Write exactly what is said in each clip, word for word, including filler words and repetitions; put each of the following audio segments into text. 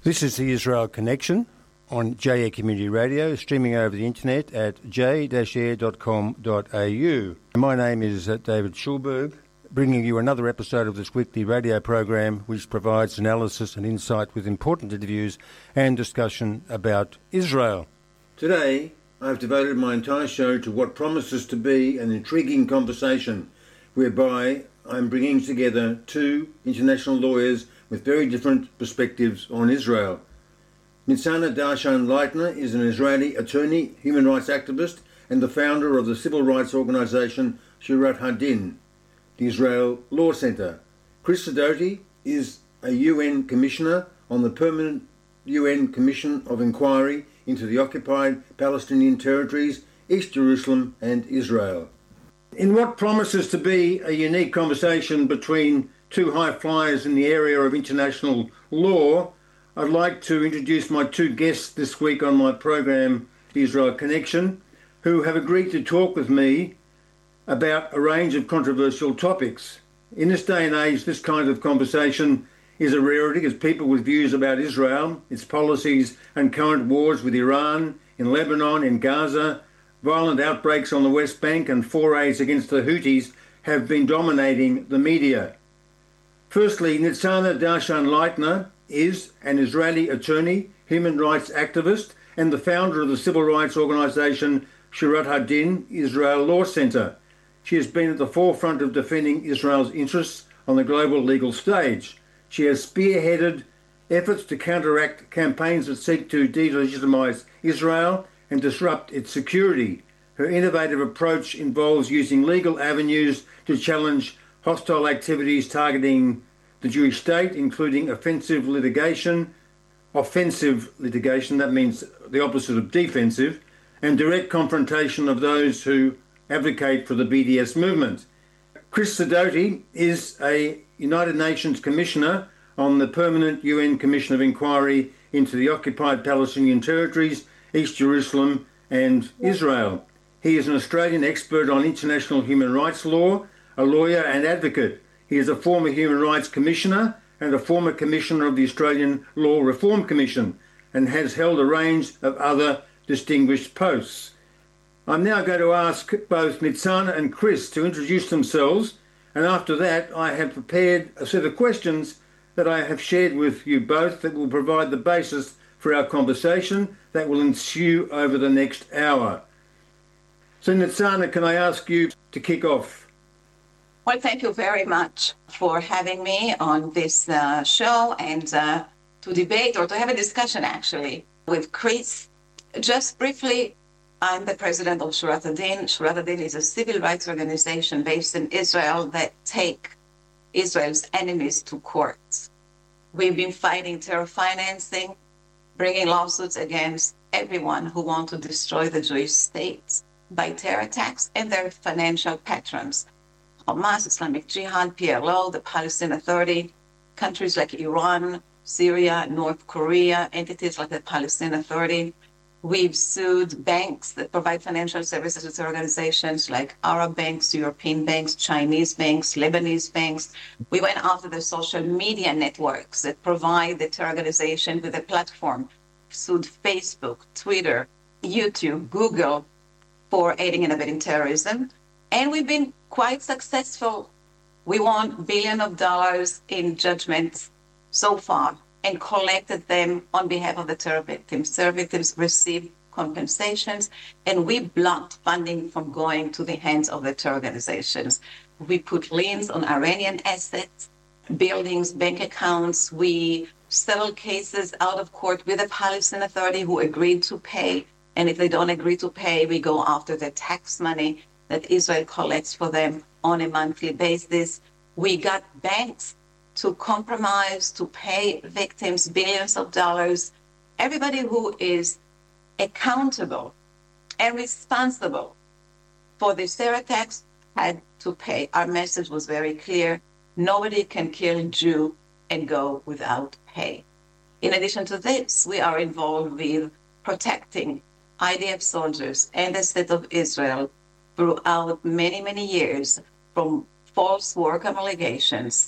This is the Israel Connection on J A Community Radio, streaming over the internet at j dash air dot com dot a u. My name is uh, David Schulberg, bringing you another episode of this weekly radio program which provides analysis and insight with important interviews and discussion about Israel. Today, I've devoted my entire show to what promises to be an intriguing conversation whereby I'm bringing together two international lawyers with very different perspectives on Israel. Nitzana Darshan-Leitner is an Israeli attorney, human rights activist, and the founder of the civil rights organisation Shorat Hadin, the Israel Law Centre. Chris Sidoti is a U N commissioner on the Permanent U N Commission of Inquiry into the Occupied Palestinian Territories, East Jerusalem and Israel. In what promises to be a unique conversation between two high flyers in the area of international law, I'd like to introduce my two guests this week on my program, The Israel Connection, who have agreed to talk with me about a range of controversial topics. In this day and age, this kind of conversation is a rarity as people with views about Israel, its policies and current wars with Iran, in Lebanon, in Gaza, violent outbreaks on the West Bank and forays against the Houthis have been dominating the media. Firstly, Nitzana Darshan-Leitner is an Israeli attorney, human rights activist, and the founder of the civil rights organisation Shorat Hadin Israel Law Centre. She has been at the forefront of defending Israel's interests on the global legal stage. She has spearheaded efforts to counteract campaigns that seek to delegitimise Israel and disrupt its security. Her innovative approach involves using legal avenues to challenge hostile activities targeting the Jewish state, including offensive litigation, offensive litigation, that means the opposite of defensive, and direct confrontation of those who advocate for the B D S movement. Chris Sidoti is a United Nations Commissioner on the Permanent U N Commission of Inquiry into the Occupied Palestinian Territories, East Jerusalem and Israel. He is an Australian expert on international human rights law, a lawyer and advocate. He is a former Human Rights Commissioner and a former Commissioner of the Australian Law Reform Commission and has held a range of other distinguished posts. I'm now going to ask both Nitzana and Chris to introduce themselves, and after that I have prepared a set of questions that I have shared with you both that will provide the basis for our conversation that will ensue over the next hour. So Nitzana, can I ask you to kick off? Well, thank you very much for having me on this uh, show and uh, to debate or to have a discussion actually with Chris. Just briefly, I'm the president of Shorat Hadin. Shorat Hadin is a civil rights organization based in Israel that take Israel's enemies to court. We've been fighting terror financing, bringing lawsuits against everyone who wants to destroy the Jewish state by terror attacks and their financial patrons. Hamas, Islamic Jihad, P L O, the Palestinian Authority, countries like Iran, Syria, North Korea, entities like the Palestinian Authority. We've sued banks that provide financial services to organizations like Arab banks, European banks, Chinese banks, Lebanese banks. We went after the social media networks that provide the terror organization with a platform. Sued Facebook, Twitter, YouTube, Google for aiding and abetting terrorism. And we've been quite successful. We won billions of dollars in judgments so far and collected them on behalf of the terror victims. Terror victims received compensations, and we blocked funding from going to the hands of the terror organizations. We put liens on Iranian assets, buildings, bank accounts. We settled cases out of court with the Palestinian Authority who agreed to pay. And if they don't agree to pay, we go after the tax money that Israel collects for them on a monthly basis. We got banks to compromise, to pay victims billions of dollars. Everybody who is accountable and responsible for the terror attacks had to pay. Our message was very clear. Nobody can kill a Jew and go without pay. In addition to this, we are involved with protecting I D F soldiers and the state of Israel throughout many, many years from false war crime allegations,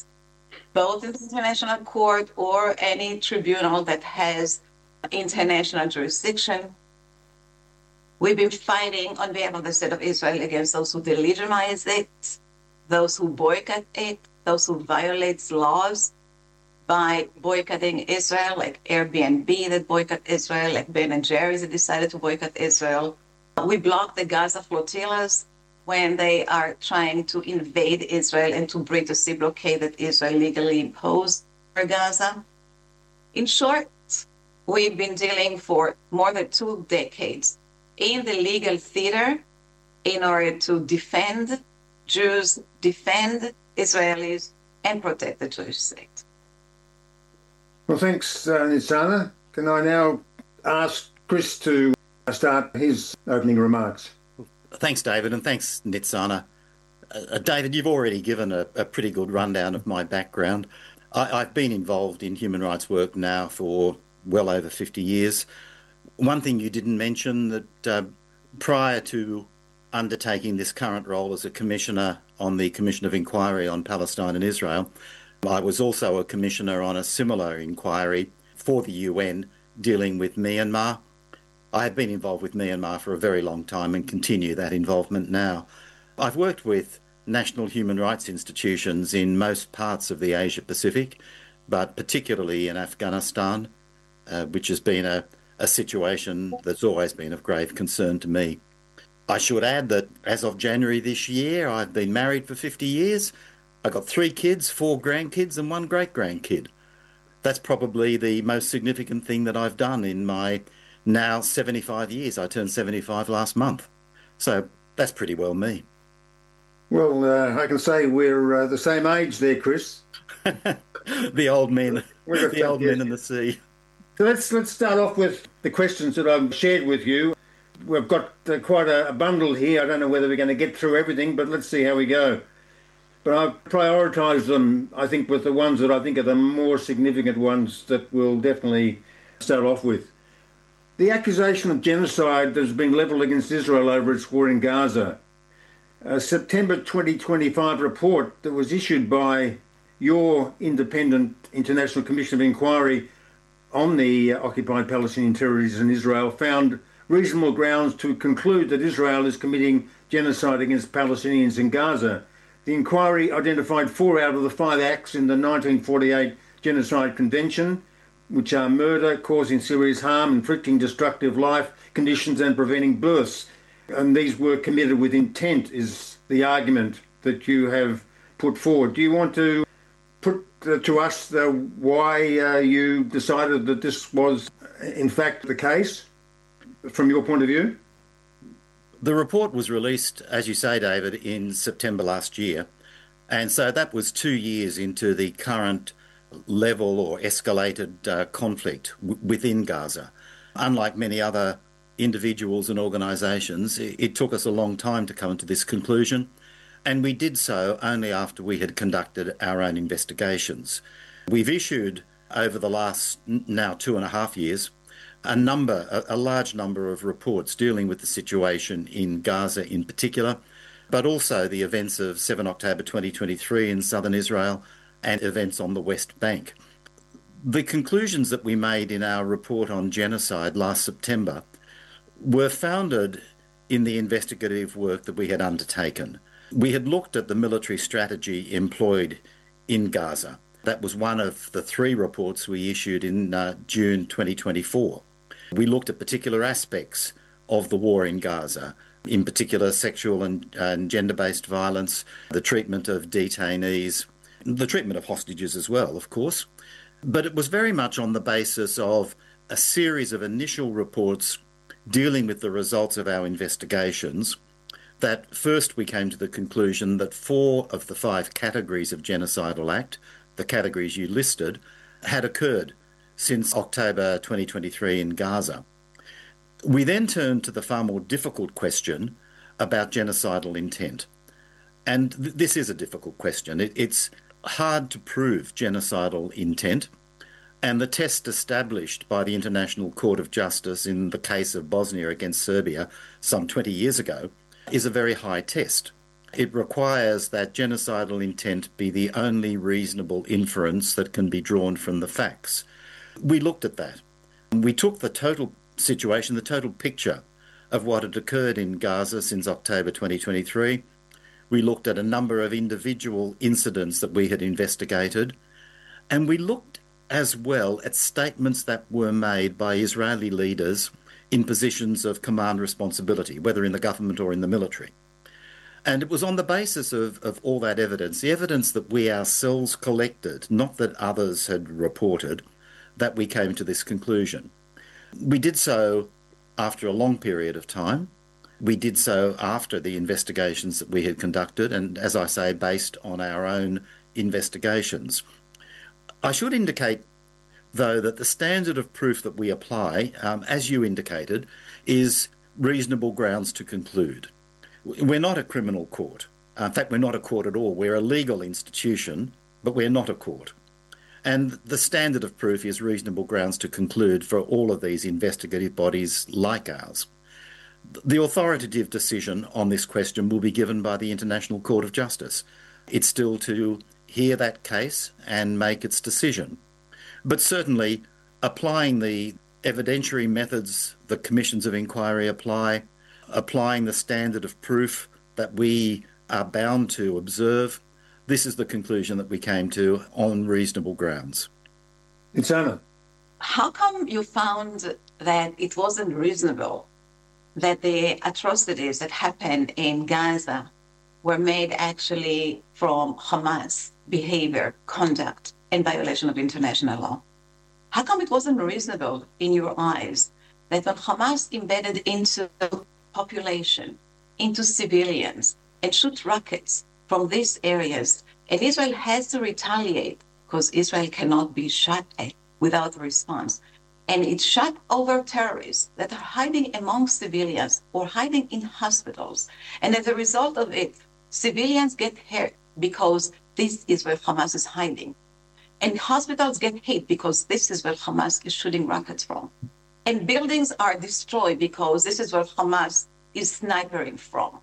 both in the International Court or any tribunal that has international jurisdiction. We've been fighting on behalf of the State of Israel against those who delegitimize it, those who boycott it, those who violate laws by boycotting Israel, like Airbnb that boycott Israel, like Ben and Jerry's that decided to boycott Israel. We block the Gaza flotillas when they are trying to invade Israel and to break the sea blockade that Israel legally imposed for Gaza. In short, we've been dealing for more than two decades in the legal theater in order to defend Jews, defend Israelis, and protect the Jewish state. Well, thanks, uh, Nitzana. Can I now ask Chris to start his opening remarks? Thanks, David, and thanks, Nitzana. Uh, David, you've already given a, a pretty good rundown of my background. I, I've been involved in human rights work now for well over fifty years. One thing you didn't mention, that uh, prior to undertaking this current role as a commissioner on the Commission of Inquiry on Palestine and Israel, I was also a commissioner on a similar inquiry for the U N dealing with Myanmar. I have been involved with Myanmar for a very long time and continue that involvement now. I've worked with national human rights institutions in most parts of the Asia Pacific, but particularly in Afghanistan, uh, which has been a, a situation that's always been of grave concern to me. I should add that as of January this year, I've been married for fifty years. I've got three kids, four grandkids and one great-grandkid. That's probably the most significant thing that I've done in my now seventy-five years. I turned seventy-five last month. So that's pretty well me. Well, uh, I can say we're uh, the same age there, Chris. The old men, the old men in the sea. So let's let's start off with the questions that I've shared with you. We've got uh, quite a, a bundle here. I don't know whether we're going to get through everything, but let's see how we go. But I've prioritised them, I think, with the ones that I think are the more significant ones that we'll definitely start off with. The accusation of genocide that has been levelled against Israel over its war in Gaza. A September twenty twenty-five report that was issued by your independent International Commission of Inquiry on the occupied Palestinian territories in Israel found reasonable grounds to conclude that Israel is committing genocide against Palestinians in Gaza. The inquiry identified four out of the five acts in the nineteen forty-eight Genocide Convention, which are murder, causing serious harm, inflicting destructive life conditions and preventing births. And these were committed with intent, is the argument that you have put forward. Do you want to put uh, to us uh, why uh, you decided that this was in fact the case from your point of view? The report was released, as you say, David, in September last year. And so that was two years into the current level or escalated uh, conflict w- within Gaza. Unlike many other individuals and organisations, it, it took us a long time to come to this conclusion. And we did so only after we had conducted our own investigations. We've issued, over the last now two and a half years, a number, a, a large number of reports dealing with the situation in Gaza in particular, but also the events of the seventh of October twenty twenty-three in southern Israel and events on the West Bank. The conclusions that we made in our report on genocide last September were founded in the investigative work that we had undertaken. We had looked at the military strategy employed in Gaza. That was one of the three reports we issued in uh, June twenty twenty-four. We looked at particular aspects of the war in Gaza, in particular sexual and, and gender-based violence, the treatment of detainees, the treatment of hostages as well, of course. But it was very much on the basis of a series of initial reports dealing with the results of our investigations that first we came to the conclusion that four of the five categories of genocidal act, the categories you listed, had occurred since October twenty twenty-three in Gaza. We then turned to the far more difficult question about genocidal intent. And th- this is a difficult question. It, it's hard to prove genocidal intent, and the test established by the International Court of Justice in the case of Bosnia against Serbia some twenty years ago is a very high test. It requires that genocidal intent be the only reasonable inference that can be drawn from the facts. We looked at that. We took the total situation, the total picture of what had occurred in Gaza since October twenty twenty-three. We looked at a number of individual incidents that we had investigated, and we looked as well at statements that were made by Israeli leaders in positions of command responsibility, whether in the government or in the military. And it was on the basis of, of all that evidence, the evidence that we ourselves collected, not that others had reported, that we came to this conclusion. We did so after a long period of time. We did so after the investigations that we had conducted, and as I say, based on our own investigations. I should indicate, though, that the standard of proof that we apply, um, as you indicated, is reasonable grounds to conclude. We're not a criminal court. In fact, we're not a court at all. We're a legal institution, but we're not a court. And the standard of proof is reasonable grounds to conclude for all of these investigative bodies like ours. The authoritative decision on this question will be given by the International Court of Justice. It's still to hear that case and make its decision. But certainly, applying the evidentiary methods the commissions of inquiry apply, applying the standard of proof that we are bound to observe, this is the conclusion that we came to on reasonable grounds. Itzhak. How come you found that it wasn't reasonable that the atrocities that happened in Gaza were made actually from Hamas behavior, conduct, and violation of international law? How come it wasn't reasonable in your eyes that when Hamas embedded into population, into civilians, and shoot rockets from these areas, and Israel has to retaliate because Israel cannot be shot at without a response, and it shot over terrorists that are hiding among civilians or hiding in hospitals, and as a result of it, civilians get hurt because this is where Hamas is hiding. And hospitals get hit because this is where Hamas is shooting rockets from. And buildings are destroyed because this is where Hamas is snipering from.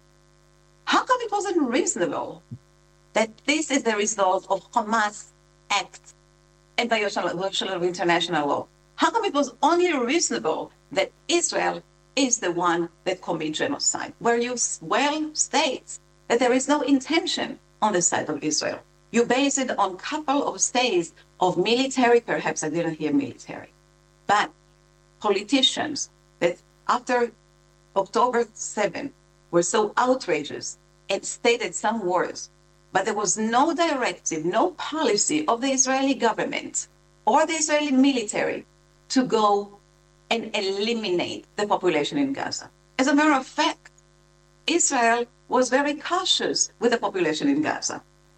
How come it wasn't reasonable that this is the result of Hamas act and violation of international law? How come it was only reasonable that Israel is the one that commits genocide, where you well state that there is no intention on the side of Israel? You base it on a couple of states of military, perhaps I didn't hear military, but politicians that after October seventh were so outrageous and stated some words, but there was no directive, no policy of the Israeli government or the Israeli military to go and eliminate the population in Gaza. As a matter of fact, Israel was very cautious with the population in Gaza.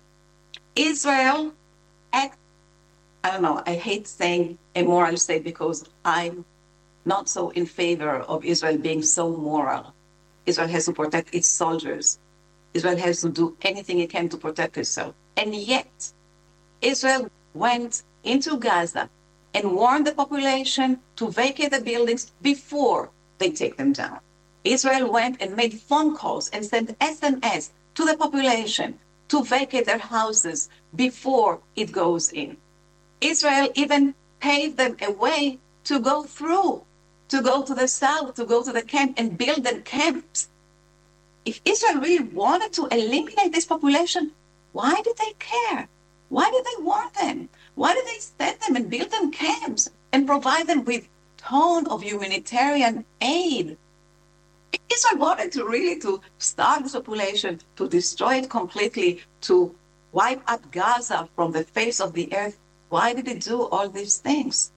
Israel act, I don't know, I hate saying a moral state because I'm not so in favor of Israel being so moral. Israel has to protect its soldiers. Israel has to do anything it can to protect itself. And yet, Israel went into Gaza and warned the population to vacate the buildings before they take them down. Israel went and made phone calls and sent S M S to the population to vacate their houses before it goes in. Israel even paved them a way to go through, to go to the south, to go to the camp and build the camps. If Israel really wanted to eliminate this population, why did they care? Why did they warn them? Why did they send them and build them camps and provide them with ton of humanitarian aid? If Israel wanted to really to starve this population, to destroy it completely, to wipe out Gaza from the face of the earth, why did it do all these things?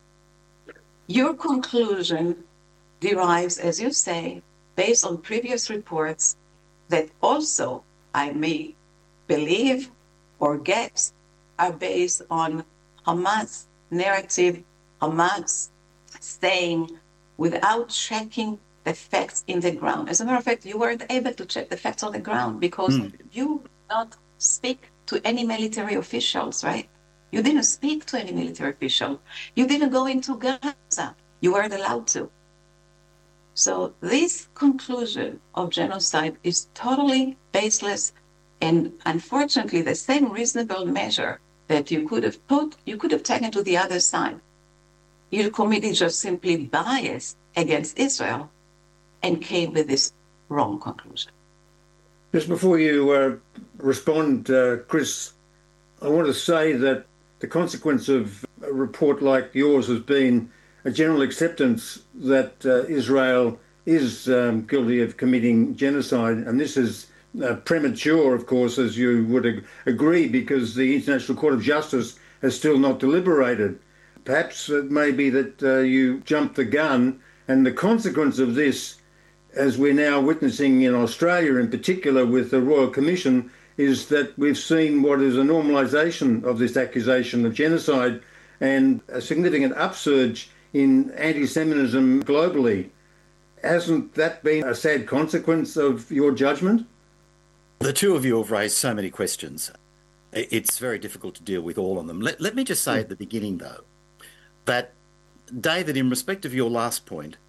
Your conclusion derives, as you say, based on previous reports that also, I may believe or guess, are based on Hamas narrative, Hamas saying without checking the facts in the ground. As a matter of fact, you weren't able to check the facts on the ground because mm. you did not speak to any military officials, right? You didn't speak to any military official. You didn't go into Gaza. You weren't allowed to. So this conclusion of genocide is totally baseless, and unfortunately the same reasonable measure that you could have put, you could have taken to the other side. Your committee just simply biased against Israel and came with this wrong conclusion. Just before you uh, respond, uh, Chris, I want to say that the consequence of a report like yours has been a general acceptance that uh, Israel is um, guilty of committing genocide, and this is uh, premature, of course, as you would ag- agree, because the International Court of Justice has still not deliberated. Perhaps it may be that uh, you jumped the gun, and the consequence of this, as we're now witnessing in Australia in particular with the Royal Commission, is that we've seen what is a normalisation of this accusation of genocide and a significant upsurge in anti-Semitism globally. Hasn't that been a sad consequence of your judgment? The two of you have raised so many questions. It's very difficult to deal with all of them. Let, let me just say at the beginning, though, that, David, in respect of your last point,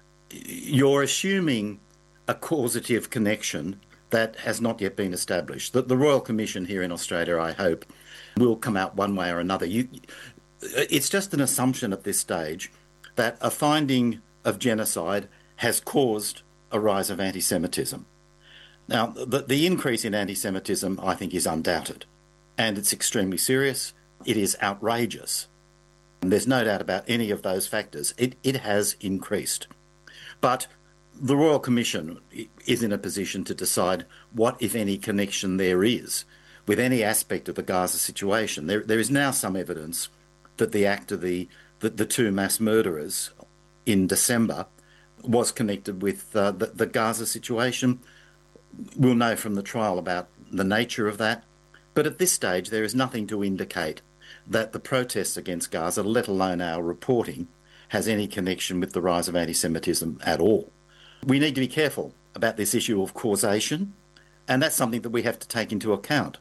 you're assuming a causative connection that has not yet been established. The, the Royal Commission here in Australia, I hope, will come out one way or another. You, it's just an assumption at this stage that a finding of genocide has caused a rise of anti-Semitism. Now, the, the increase in anti-Semitism, I think, is undoubted, and it's extremely serious. It is outrageous. And there's no doubt about any of those factors. It, it has increased. But the Royal Commission is in a position to decide what, if any, connection there is with any aspect of the Gaza situation. There, there is now some evidence that the act of the, the, the two mass murderers in December was connected with uh, the, the Gaza situation. We'll know from the trial about the nature of that. But at this stage, there is nothing to indicate that the protests against Gaza, let alone our reporting, has any connection with the rise of anti-Semitism at all. We need to be careful about this issue of causation, and that's something that we have to take into account.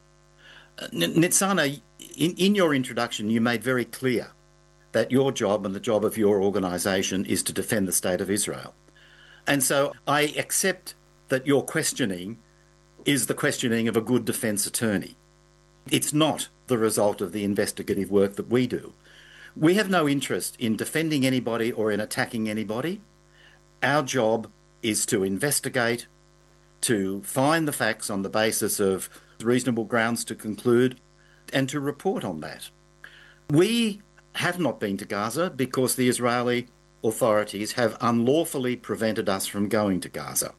Nitzana, in, in your introduction, you made very clear that your job and the job of your organisation is to defend the State of Israel. And so I accept that your questioning is the questioning of a good defence attorney. It's not the result of the investigative work that we do. We have no interest in defending anybody or in attacking anybody. Our job is to investigate, to find the facts on the basis of reasonable grounds to conclude, and to report on that. We have not been to Gaza because the Israeli authorities have unlawfully prevented us from going to Gaza.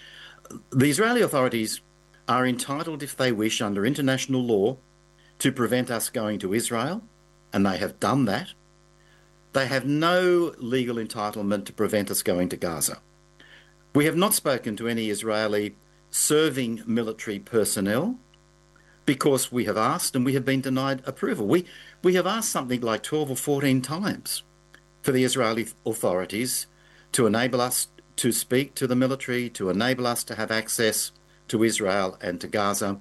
The Israeli authorities are entitled, if they wish, under international law, to prevent us going to Israel, and they have done that. They have no legal entitlement to prevent us going to Gaza. We have not spoken to any Israeli serving military personnel because we have asked and we have been denied approval. We, we have asked something like twelve or fourteen times for the Israeli authorities to enable us to speak to the military, to enable us to have access to Israel and to Gaza.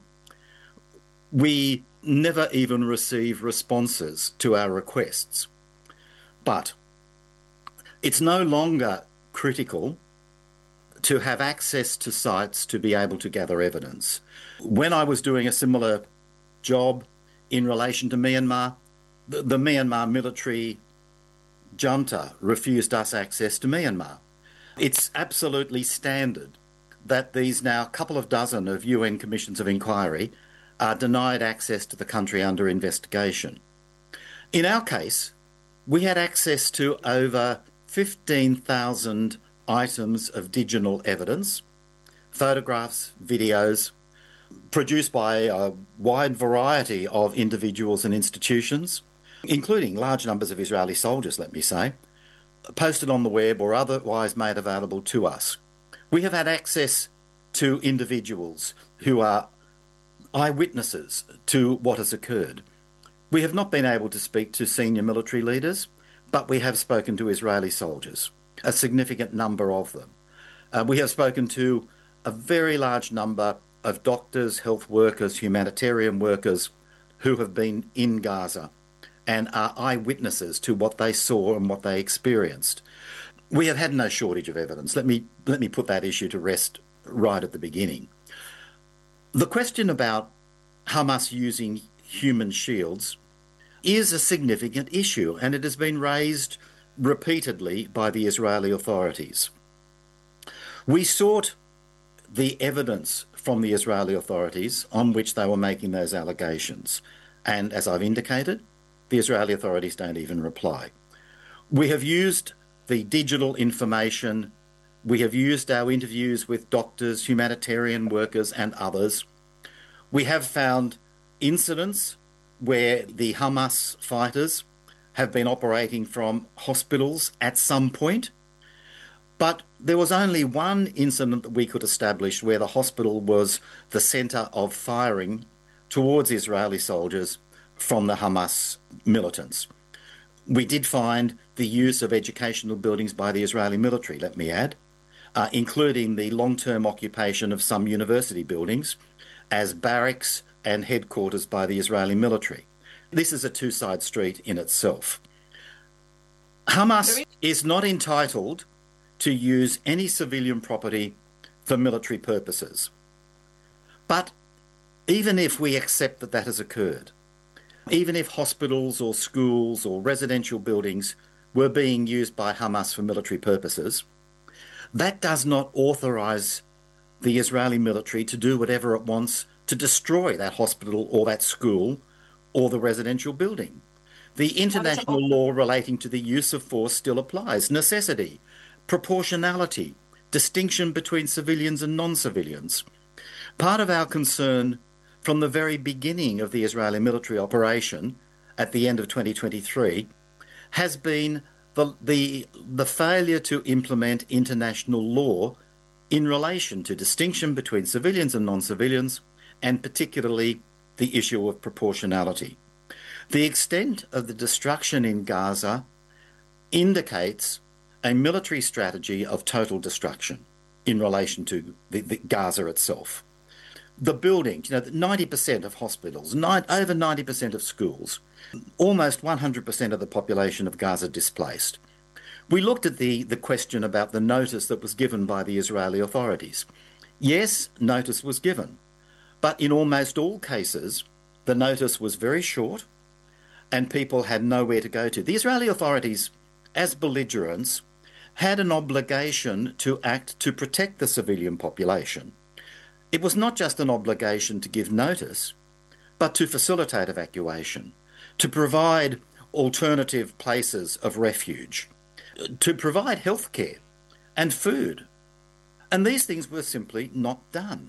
We never even receive responses to our requests. But it's no longer critical to have access to sites to be able to gather evidence. When I was doing a similar job in relation to Myanmar, the, the Myanmar military junta refused us access to Myanmar. It's absolutely standard that these now couple of dozen of U N commissions of inquiry are denied access to the country under investigation. In our case, we had access to over fifteen thousand items of digital evidence, photographs, videos, produced by a wide variety of individuals and institutions, including large numbers of Israeli soldiers, let me say, posted on the web or otherwise made available to us. We have had access to individuals who are eyewitnesses to what has occurred. We have not been able to speak to senior military leaders, but we have spoken to Israeli soldiers, a significant number of them. Uh, we have spoken to a very large number of doctors, health workers, humanitarian workers who have been in Gaza and are eyewitnesses to what they saw and what they experienced. We have had no shortage of evidence. Let me, let me put that issue to rest right at the beginning. The question about Hamas using human shields is a significant issue, and it has been raised repeatedly by the Israeli authorities. We sought the evidence from the Israeli authorities on which they were making those allegations, and as I've indicated, the Israeli authorities don't even reply. We have used the digital information, we have used our interviews with doctors, humanitarian workers and others. We have found incidents where the Hamas fighters have been operating from hospitals at some point, but there was only one incident that we could establish where the hospital was the centre of firing towards Israeli soldiers from the Hamas militants. We did find the use of educational buildings by the Israeli military, let me add, uh, including the long-term occupation of some university buildings as barracks and headquarters by the Israeli military. This is a two-side street in itself. Hamas is not entitled to use any civilian property for military purposes. But even if we accept that that has occurred, even if hospitals or schools or residential buildings were being used by Hamas for military purposes, that does not authorise the Israeli military to do whatever it wants to destroy that hospital or that school or the residential building. The international law relating to the use of force still applies. Necessity, proportionality, distinction between civilians and non-civilians. Part of our concern from the very beginning of the Israeli military operation at the end of twenty twenty-three has been the, the, the failure to implement international law in relation to distinction between civilians and non-civilians, and particularly the issue of proportionality. The extent of the destruction in Gaza indicates a military strategy of total destruction in relation to the, the Gaza itself. The buildings, you know, ninety percent of hospitals, nine, over ninety percent of schools, almost one hundred percent of the population of Gaza displaced. We looked at the, the question about the notice that was given by the Israeli authorities. Yes, notice was given, but in almost all cases, the notice was very short and people had nowhere to go to. The Israeli authorities, as belligerents, had an obligation to act to protect the civilian population. It was not just an obligation to give notice, but to facilitate evacuation, to provide alternative places of refuge, to provide healthcare and food. And these things were simply not done.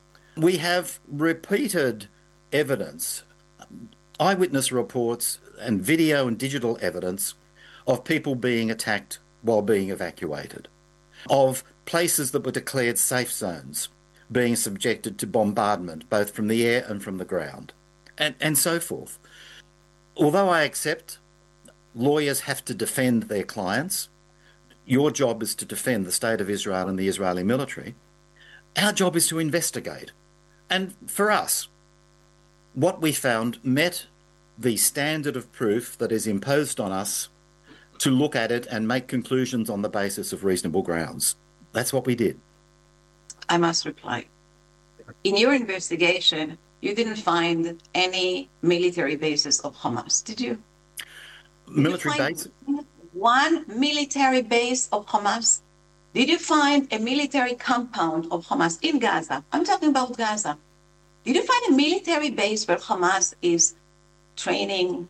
We have repeated evidence, eyewitness reports and video and digital evidence of people being attacked while being evacuated, of places that were declared safe zones being subjected to bombardment, both from the air and from the ground, and, and so forth. Although I accept lawyers have to defend their clients, your job is to defend the State of Israel and the Israeli military. Our job is to investigate. And for us, what we found met the standard of proof that is imposed on us to look at it and make conclusions on the basis of reasonable grounds. That's what we did. I must reply. In your investigation, you didn't find any military bases of Hamas, did you? Did Military you find base? one military base of Hamas? Did you find a military compound of Hamas in Gaza? I'm talking about Gaza. Did you find a military base where Hamas is training,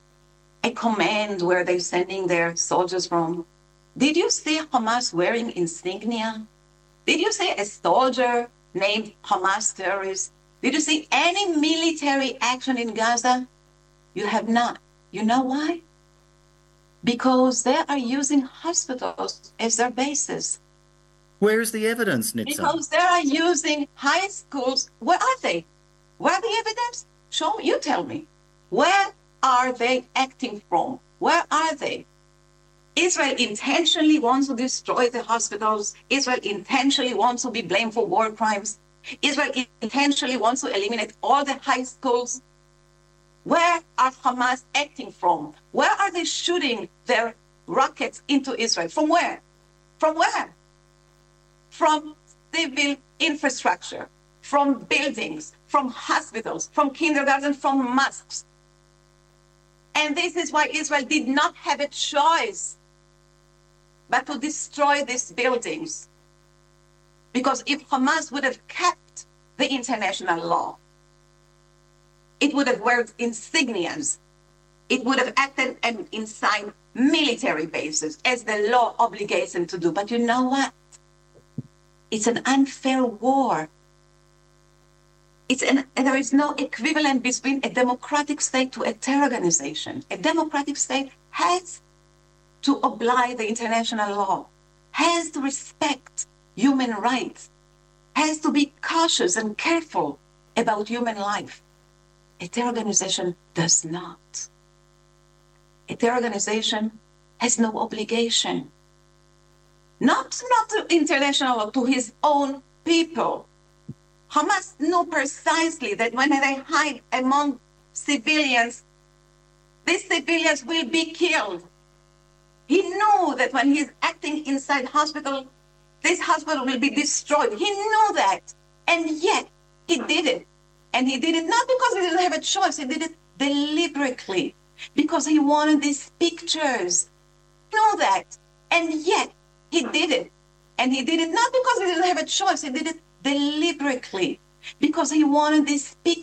a command where they're sending their soldiers from? Did you see Hamas wearing insignia? Did you see a soldier named Hamas terrorist? Did you see any military action in Gaza? You have not. You know why? Because they are using hospitals as their bases. Where is the evidence, Nitzan? Because they are using high schools. Where are they? Where are the evidence? Show me. You tell me. Where are they acting from? Where are they? Israel intentionally wants to destroy the hospitals. Israel intentionally wants to be blamed for war crimes. Israel intentionally wants to eliminate all the high schools. Where are Hamas acting from? Where are they shooting their rockets into Israel? From where? From where? From civil infrastructure, from buildings, from hospitals, from kindergarten, from mosques. And this is why Israel did not have a choice but to destroy these buildings. Because if Hamas would have kept the international law, it would have wear insignias, it would have acted and inside military bases, as the law obligates them to do. But you know what? It's an unfair war. It's an, there is no equivalent between a democratic state to a terror organization. A democratic state has to oblige the international law, has to respect human rights, has to be cautious and careful about human life. A terror organization does not. A terror organization has no obligation, not, not to international law, to his own people. Hamas knew precisely that when they hide among civilians, these civilians will be killed. He knew that when he's acting inside hospital, this hospital will be destroyed. He knew that, and yet he did it. And he did it not because he didn't have a choice, he did it deliberately, because he wanted these pictures. He knew that, and yet he did it. And he did it not because he didn't have a choice, he did it deliberately, because he wanted these